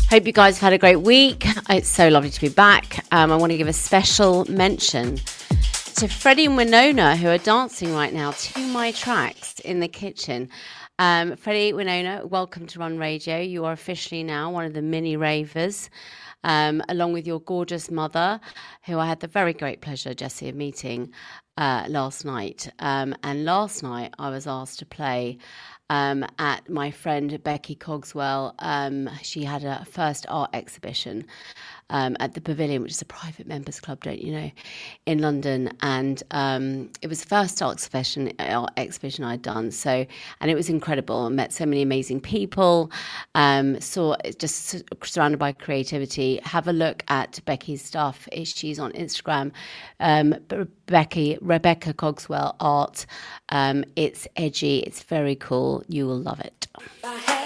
Hope you guys have had a great week. It's so lovely to be back. I want to give a special mention to Freddie and Winona, who are dancing right now to my tracks in the kitchen. Freddie, Winona, welcome to Run Radio. You are officially now one of the mini ravers, along with your gorgeous mother, who I had the very great pleasure, Jessie, of meeting last night. And last night I was asked to play at my friend Becky Cogswell. She had a first art exhibition at the Pavilion, which is a private members club, don't you know, in London. And it was the first art exhibition I'd done. So, and it was incredible. I met so many amazing people. So just surrounded by creativity. Have a look at Becky's stuff. She's on Instagram. Rebecca Cogswell Art. It's edgy. It's very cool. You will love it.